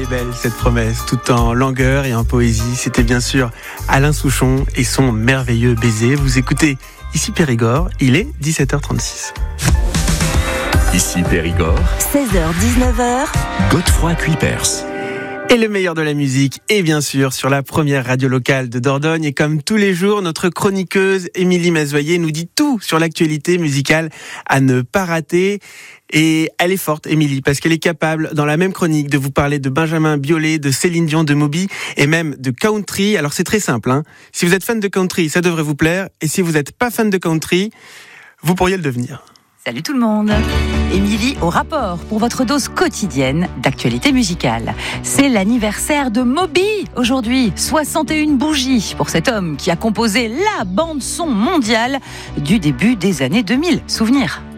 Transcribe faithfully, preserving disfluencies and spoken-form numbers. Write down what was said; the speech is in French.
belle cette promesse, tout en langueur et en poésie. C'était bien sûr Alain Souchon et son merveilleux baiser. Vous écoutez Ici Périgord, il est dix-sept heures trente-six. Ici Périgord, seize heures dix-neuf heures, Godefroy Cuypers. Et le meilleur de la musique est bien sûr sur la première radio locale de Dordogne. Et comme tous les jours, notre chroniqueuse Émilie Mazoyer nous dit tout sur l'actualité musicale à ne pas rater. Et elle est forte, Émilie, parce qu'elle est capable, dans la même chronique, de vous parler de Benjamin Biolay, de Céline Dion, de Moby, et même de country. Alors c'est très simple, hein. Si vous êtes fan de country, ça devrait vous plaire. Et si vous n'êtes pas fan de country, vous pourriez le devenir. Salut tout le monde. Émilie au rapport pour votre dose quotidienne d'actualité musicale. C'est l'anniversaire de Moby aujourd'hui. soixante et une bougies pour cet homme qui a composé la bande-son mondiale du début des années deux mille. Souvenir.